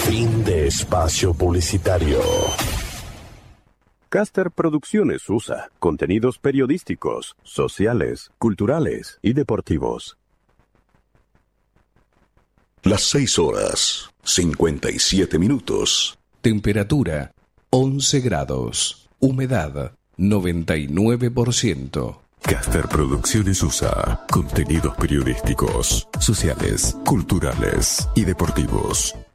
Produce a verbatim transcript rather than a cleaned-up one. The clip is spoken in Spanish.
Fin de espacio publicitario. Caster Producciones U S A. Contenidos periodísticos, sociales, culturales y deportivos. Las seis horas, cincuenta y siete minutos. Temperatura, once grados. Humedad, noventa y nueve por ciento. Caster Producciones U S A. Contenidos periodísticos, sociales, culturales y deportivos.